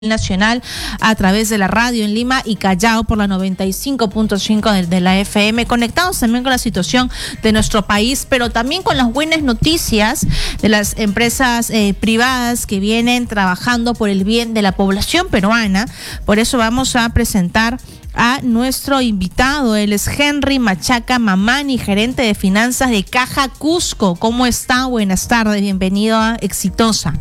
nacional a través de la radio en Lima y Callao por la 95.5 de la FM, conectados también con la situación de nuestro país, pero también con las buenas noticias de las empresas privadas que vienen trabajando por el bien de la población peruana. Por eso vamos a presentar a nuestro invitado. Él es Henry Machaca Mamani, gerente de finanzas de Caja Cusco. ¿Cómo está? Buenas tardes, bienvenido a Exitosa.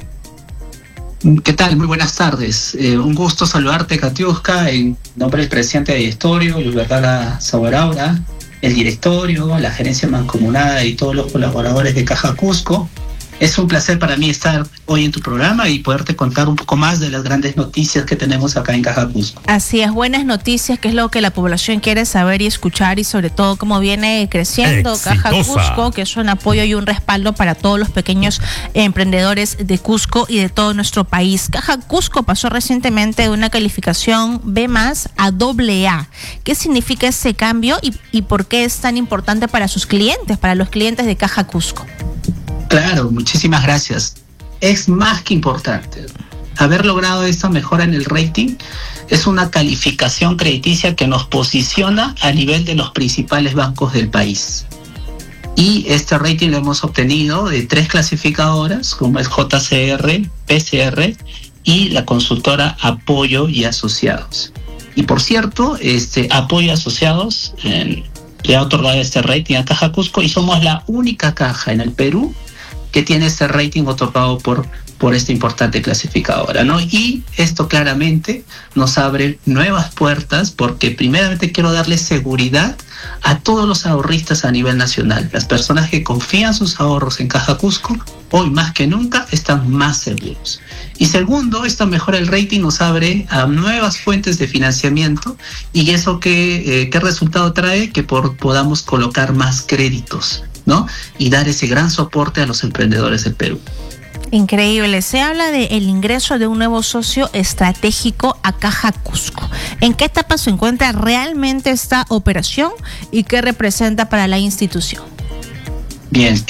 ¿Qué tal? Muy buenas tardes. Un gusto saludarte, Katiuska, en nombre del presidente de directorio, Luis Vergara Saboraura, el directorio, la gerencia mancomunada y todos los colaboradores de Caja Cusco. Es un placer para mí estar hoy en tu programa y poderte contar un poco más de las grandes noticias que tenemos acá en Caja Cusco. Así es, buenas noticias, que es lo que la población quiere saber y escuchar, y sobre todo cómo viene creciendo Caja Cusco, que es un apoyo y un respaldo para todos los pequeños emprendedores de Cusco y de todo nuestro país. Caja Cusco pasó recientemente de una calificación B+ a AA. ¿Qué significa ese cambio y por qué es tan importante para sus clientes, para los clientes de Caja Cusco? Claro, muchísimas gracias. Es más que importante. Haber logrado esta mejora en el rating es una calificación crediticia que nos posiciona a nivel de los principales bancos del país. Y este rating lo hemos obtenido de 3 clasificadoras, como es JCR, PCR y la consultora Apoyo y Asociados. Y por cierto, Apoyo y Asociados le ha otorgado este rating a Caja Cusco y somos la única caja en el Perú que tiene este rating otorgado por esta importante clasificadora, ¿no? Y esto claramente nos abre nuevas puertas, porque primeramente quiero darle seguridad a todos los ahorristas a nivel nacional. Las personas que confían sus ahorros en Caja Cusco, hoy más que nunca están más seguros. Y segundo, esta mejora del rating nos abre a nuevas fuentes de financiamiento, y eso ¿qué resultado trae? Que podamos colocar más créditos, ¿no? Y dar ese gran soporte a los emprendedores del Perú. Increíble. Se habla del ingreso de un nuevo socio estratégico a Caja Cusco. ¿En qué etapa se encuentra realmente esta operación y qué representa para la institución? Bien,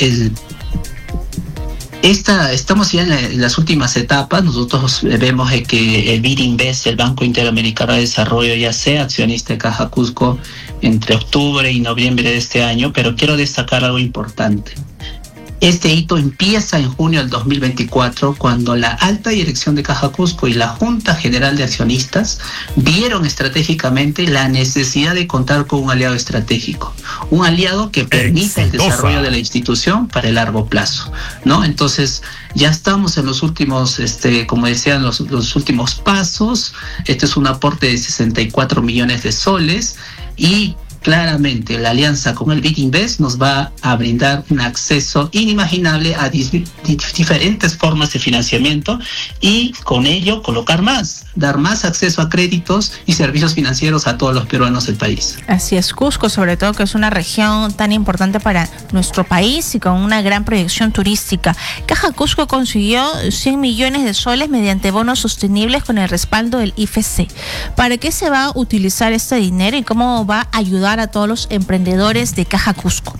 estamos ya en las últimas etapas. Nosotros vemos que el BID Invest, el Banco Interamericano de Desarrollo, ya sea accionista de Caja Cusco entre octubre y noviembre de este año, pero quiero destacar algo importante. Este hito empieza en junio del 2024, cuando la alta dirección de Caja Cusco y la Junta General de Accionistas vieron estratégicamente la necesidad de contar con un aliado estratégico, un aliado que permita el desarrollo de la institución para el largo plazo, ¿no? Entonces, ya estamos en los últimos, como decían, los últimos pasos. Este es un aporte de 64 millones de soles y claramente la alianza con el BID Invest nos va a brindar un acceso inimaginable a diferentes formas de financiamiento, y con ello dar más acceso a créditos y servicios financieros a todos los peruanos del país. Así es, Cusco, sobre todo, que es una región tan importante para nuestro país y con una gran proyección turística. Caja Cusco consiguió 100 millones de soles mediante bonos sostenibles con el respaldo del IFC. ¿Para qué se va a utilizar este dinero y cómo va a ayudar a todos los emprendedores de Caja Cusco?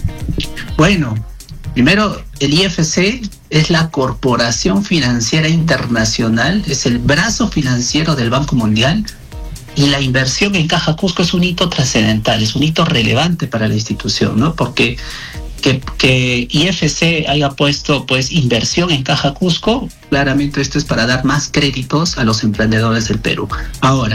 Bueno, primero, el IFC es la Corporación Financiera Internacional, es el brazo financiero del Banco Mundial, y la inversión en Caja Cusco es un hito trascendental, es un hito relevante para la institución, ¿no? Porque que IFC haya puesto inversión en Caja Cusco, claramente esto es para dar más créditos a los emprendedores del Perú. Ahora,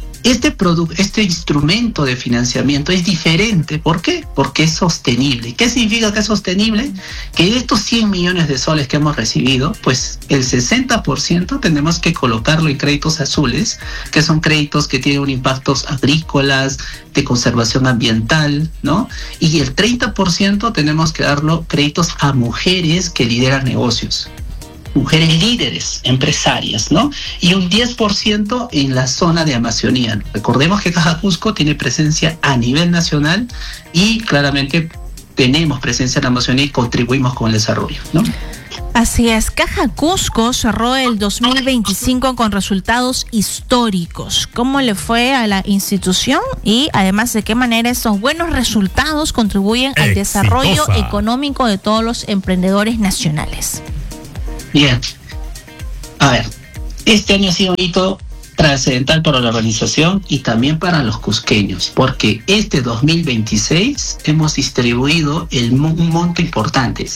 este instrumento de financiamiento es diferente. ¿Por qué? Porque es sostenible. ¿Qué significa que es sostenible? Que de estos 100 millones de soles que hemos recibido, pues el 60% tenemos que colocarlo en créditos azules, que son créditos que tienen impactos agrícolas, de conservación ambiental, ¿no? Y el 30% tenemos que darlo créditos a mujeres que lideran negocios, mujeres líderes, empresarias, ¿no? Y un 10% en la zona de Amazonía. Recordemos que Caja Cusco tiene presencia a nivel nacional y claramente tenemos presencia en la Amazonía y contribuimos con el desarrollo, ¿no? Así es, Caja Cusco cerró el 2025 con resultados históricos. ¿Cómo le fue a la institución? Y además, ¿de qué manera estos buenos resultados contribuyen al desarrollo económico de todos los emprendedores nacionales? Bien, a ver, Este año ha sido un hito trascendental para la organización y también para los cusqueños, porque este 2026 hemos distribuido un monto importante,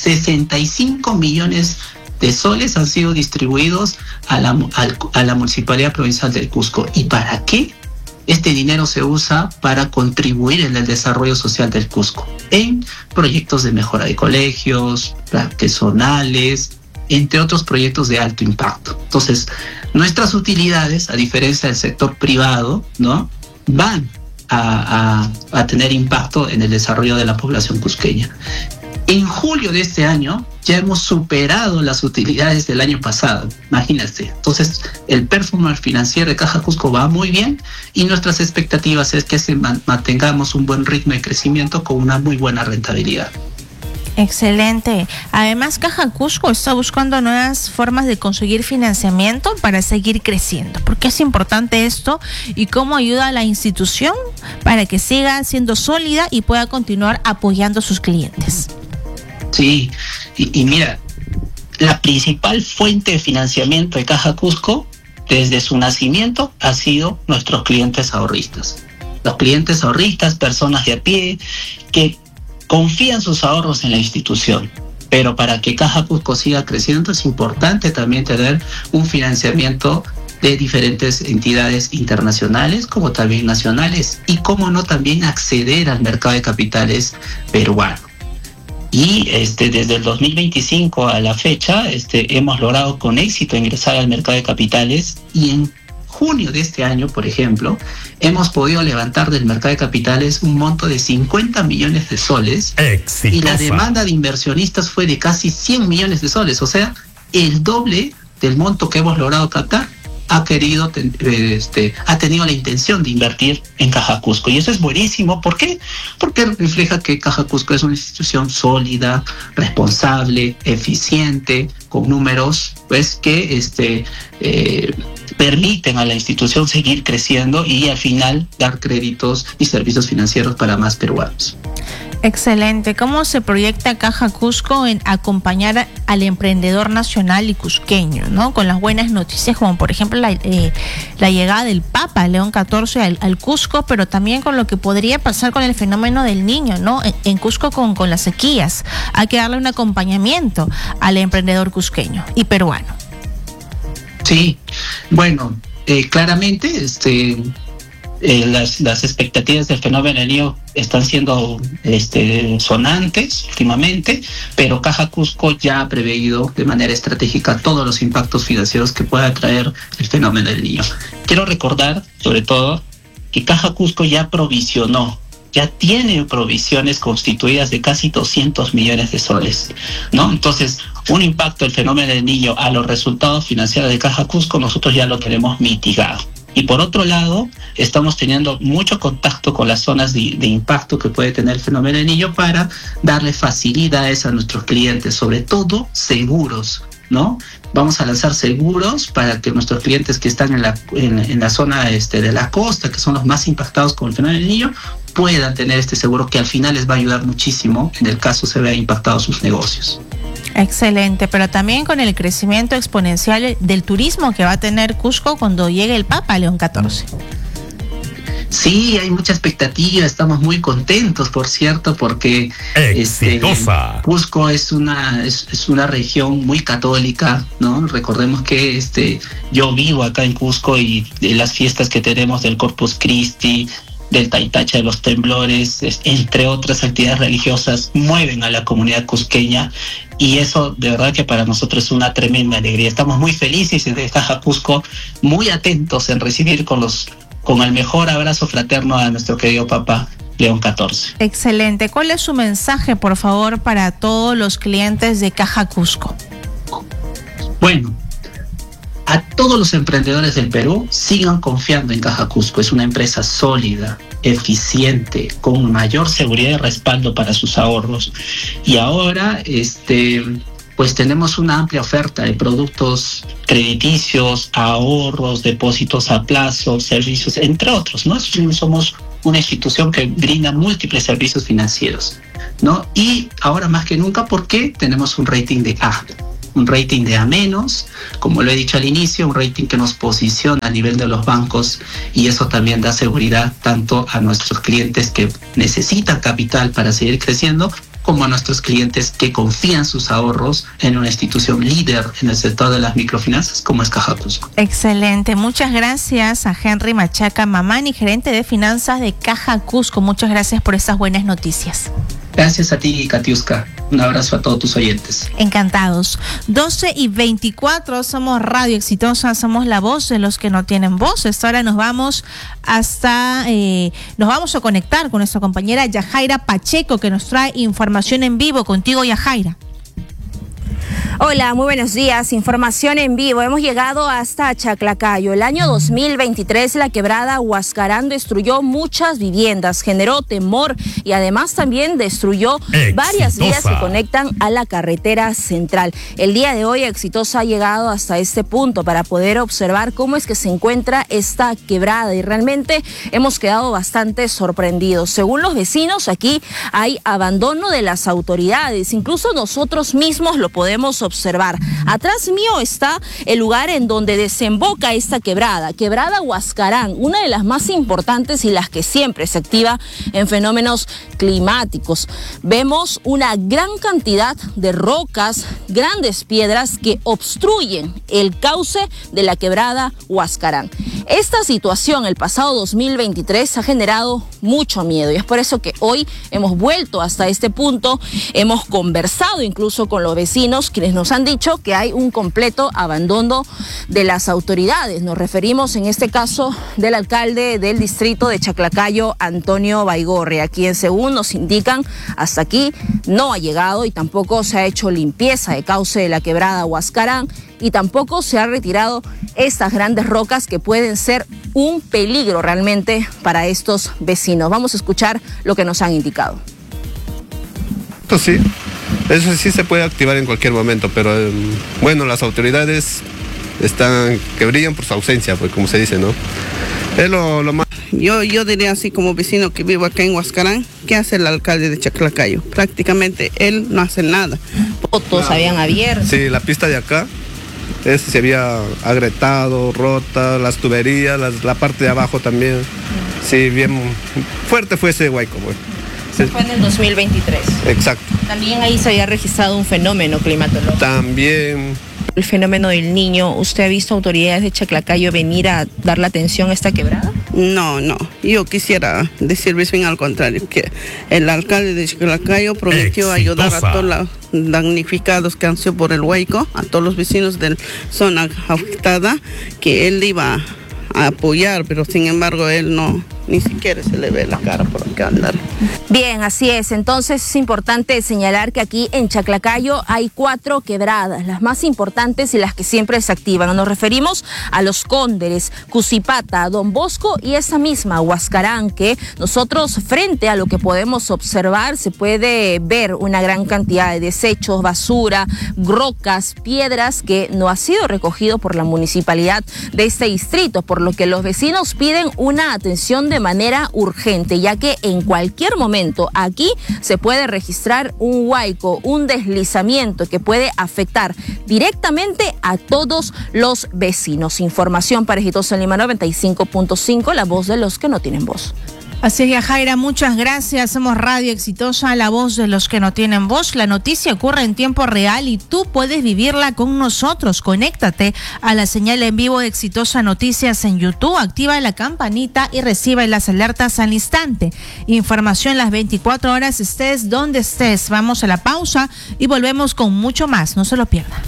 65 millones de soles han sido distribuidos a la Municipalidad Provincial del Cusco. ¿Y para qué? Este dinero se usa para contribuir en el desarrollo social del Cusco, en proyectos de mejora de colegios, artesanales, entre otros proyectos de alto impacto. Entonces, nuestras utilidades, a diferencia del sector privado, ¿no?, van a tener impacto en el desarrollo de la población cusqueña. En julio de este año ya hemos superado las utilidades del año pasado, imagínate. Entonces, el performance financiero de Caja Cusco va muy bien y nuestras expectativas es que mantengamos un buen ritmo de crecimiento con una muy buena rentabilidad. Excelente. Además, Caja Cusco está buscando nuevas formas de conseguir financiamiento para seguir creciendo. ¿Por qué es importante esto y cómo ayuda a la institución para que siga siendo sólida y pueda continuar apoyando a sus clientes? Sí, y mira, la principal fuente de financiamiento de Caja Cusco desde su nacimiento ha sido nuestros clientes ahorristas. Los clientes ahorristas, personas de a pie que confían sus ahorros en la institución. Pero para que Caja Cusco siga creciendo es importante también tener un financiamiento de diferentes entidades internacionales como también nacionales y cómo no también acceder al mercado de capitales peruano. Y desde el 2025 a la fecha hemos logrado con éxito ingresar al mercado de capitales y en junio de este año, por ejemplo, hemos podido levantar del mercado de capitales un monto de 50 millones de soles. Exitosa. Y la demanda de inversionistas fue de casi 100 millones de soles, o sea, el doble del monto que hemos logrado captar ha tenido la intención de invertir en Caja Cusco. Y eso es buenísimo. ¿Por qué? Porque refleja que Caja Cusco es una institución sólida, responsable, eficiente, con números pues que permiten a la institución seguir creciendo y al final dar créditos y servicios financieros para más peruanos. Excelente. ¿Cómo se proyecta Caja Cusco en acompañar al emprendedor nacional y cusqueño, ¿no?, con las buenas noticias, como por ejemplo la llegada del Papa León XIV al Cusco, pero también con lo que podría pasar con el fenómeno del Niño, ¿no?, en Cusco con las sequías? Hay que darle un acompañamiento al emprendedor cusqueño y peruano. Sí, bueno, claramente las expectativas del fenómeno del Niño están siendo sonantes últimamente, pero Caja Cusco ya ha preveído de manera estratégica todos los impactos financieros que pueda traer el fenómeno del Niño. Quiero recordar, sobre todo, que Caja Cusco ya tiene provisiones constituidas de casi 200 millones de soles, ¿no? Entonces, un impacto del fenómeno del Niño a los resultados financieros de Caja Cusco nosotros ya lo tenemos mitigado. Y por otro lado, estamos teniendo mucho contacto con las zonas de impacto que puede tener el fenómeno del Niño para darle facilidades a nuestros clientes, sobre todo seguros, ¿no? Vamos a lanzar seguros para que nuestros clientes que están en la zona de la costa, que son los más impactados con el fenómeno del Niño, puedan tener este seguro que al final les va a ayudar muchísimo en el caso se vean impactados sus negocios. Excelente, pero también con el crecimiento exponencial del turismo que va a tener Cusco cuando llegue el Papa León XIV. Sí, hay mucha expectativa, estamos muy contentos, por cierto, porque Cusco es una región muy católica, ¿no? Recordemos que yo vivo acá en Cusco y de las fiestas que tenemos del Corpus Christi, del Taitacha de los Temblores, entre otras actividades religiosas, mueven a la comunidad cusqueña y eso de verdad que para nosotros es una tremenda alegría. Estamos muy felices desde Caja Cusco, muy atentos en recibir con el mejor abrazo fraterno a nuestro querido Papa León XIV. Excelente. ¿Cuál es su mensaje, por favor, para todos los clientes de Caja Cusco? Bueno, a todos los emprendedores del Perú, sigan confiando en Caja Cusco. Es una empresa sólida, eficiente, con mayor seguridad y respaldo para sus ahorros. Y ahora, pues tenemos una amplia oferta de productos crediticios, ahorros, depósitos a plazo, servicios, entre otros, ¿no? Somos una institución que brinda múltiples servicios financieros, ¿no? Y ahora más que nunca, ¿por qué? Tenemos un rating de A. un rating de A-, como lo he dicho al inicio, un rating que nos posiciona a nivel de los bancos, y eso también da seguridad tanto a nuestros clientes que necesitan capital para seguir creciendo, como a nuestros clientes que confían sus ahorros en una institución líder en el sector de las microfinanzas como es Caja Cusco. Excelente, muchas gracias a Henry Machaca Mamani, gerente de finanzas de Caja Cusco. Muchas gracias por esas buenas noticias. Gracias a ti, Katiuska. Un abrazo a todos tus oyentes. Encantados. 12:24, somos Radio Exitosa, somos la voz de los que no tienen voz. Ahora nos vamos a conectar con nuestra compañera Yajaira Pacheco, que nos trae información en vivo. Contigo, Yajaira. Hola, muy buenos días. Información en vivo. Hemos llegado hasta Chaclacayo. El año 2023, la quebrada Huascarán destruyó muchas viviendas, generó temor y además también destruyó varias vías que conectan a la carretera central. El día de hoy, Exitosa ha llegado hasta este punto para poder observar cómo es que se encuentra esta quebrada y realmente hemos quedado bastante sorprendidos. Según los vecinos, aquí hay abandono de las autoridades. Incluso nosotros mismos lo podemos observar. Atrás mío está el lugar en donde desemboca esta quebrada Huascarán, una de las más importantes y las que siempre se activa en fenómenos climáticos. Vemos una gran cantidad de rocas, grandes piedras que obstruyen el cauce de la quebrada Huascarán. Esta situación el pasado 2023 ha generado mucho miedo y es por eso que hoy hemos vuelto hasta este punto, hemos conversado incluso con los vecinos, quienes nos han dicho que hay un completo abandono de las autoridades. Nos referimos en este caso del alcalde del distrito de Chaclacayo, Antonio Baigorria, quien según nos indican hasta aquí no ha llegado y tampoco se ha hecho limpieza de cauce de la quebrada Huascarán y tampoco se ha retirado estas grandes rocas que pueden ser un peligro realmente para estos vecinos. Vamos a escuchar lo que nos han indicado. Pues sí, eso sí se puede activar en cualquier momento, pero bueno, las autoridades están que brillan por su ausencia, pues como se dice, ¿no? Es lo más. Yo diría así como vecino que vivo acá en Huascarán, ¿qué hace el alcalde de Chaclacayo? Prácticamente él no hace nada. Fotos habían abierto. Sí, la pista de acá se había agrietado, rota, las tuberías, la parte de abajo también. Sí, bien fuerte fue ese huaico, pues. Se fue en el 2023. Exacto. También ahí se había registrado un fenómeno climatológico. También. El fenómeno del Niño, ¿usted ha visto autoridades de Chaclacayo venir a dar la atención a esta quebrada? No, yo quisiera decirles bien al contrario, que el alcalde de Chaclacayo prometió ayudar a todos los damnificados que han sido por el huaico, a todos los vecinos de la zona afectada, que él iba a apoyar, pero sin embargo él no, ni siquiera se le ve la cara por acá andar. Bien, así es. Entonces es importante señalar que aquí en Chaclacayo hay 4 quebradas, las más importantes y las que siempre se activan. Nos referimos a Los Cóndores, Cusipata, Don Bosco y esa misma Huascarán, que nosotros frente a lo que podemos observar se puede ver una gran cantidad de desechos, basura, rocas, piedras que no ha sido recogido por la municipalidad de este distrito, por lo que los vecinos piden una atención de manera urgente, ya que en cualquier momento aquí se puede registrar un huaico, un deslizamiento que puede afectar directamente a todos los vecinos. Información para Exitosa en Lima 95.5, la voz de los que no tienen voz. Así es, Yajaira, muchas gracias. Somos Radio Exitosa, la voz de los que no tienen voz. La noticia ocurre en tiempo real y tú puedes vivirla con nosotros. Conéctate a la señal en vivo de Exitosa Noticias en YouTube, activa la campanita y recibe las alertas al instante. Información las 24 horas, estés donde estés. Vamos a la pausa y volvemos con mucho más. No se lo pierda.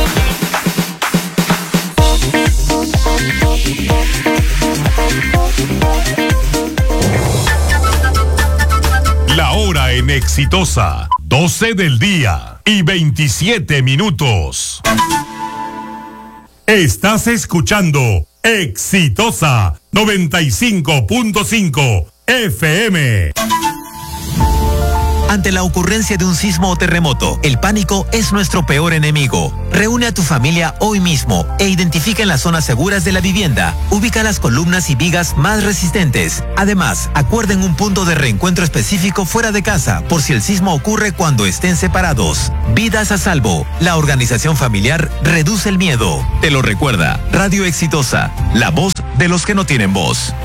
La hora en Exitosa, 12 del día y 27 minutos. Estás escuchando Exitosa 95.5 FM. Ante la ocurrencia de un sismo o terremoto, el pánico es nuestro peor enemigo. Reúne a tu familia hoy mismo e identifica en las zonas seguras de la vivienda. Ubica las columnas y vigas más resistentes. Además, acuerden un punto de reencuentro específico fuera de casa por si el sismo ocurre cuando estén separados. Vidas a salvo. La organización familiar reduce el miedo. Te lo recuerda. Radio Exitosa. La voz de los que no tienen voz.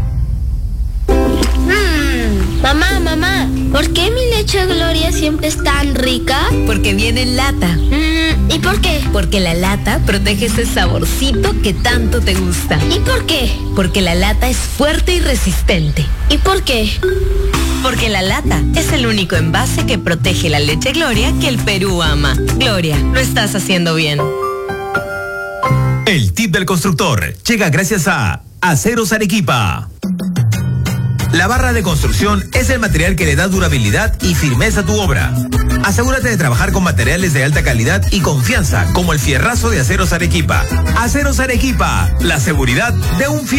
Mamá, ¿por qué mi leche Gloria siempre es tan rica? Porque viene en lata. ¿Y por qué? Porque la lata protege ese saborcito que tanto te gusta. ¿Y por qué? Porque la lata es fuerte y resistente. ¿Y por qué? Porque la lata es el único envase que protege la leche Gloria que el Perú ama. Gloria, lo estás haciendo bien. El tip del constructor llega gracias a Aceros Arequipa. La barra de construcción es el material que le da durabilidad y firmeza a tu obra. Asegúrate de trabajar con materiales de alta calidad y confianza, como el fierrazo de Aceros Arequipa. Aceros Arequipa, la seguridad de un fierro.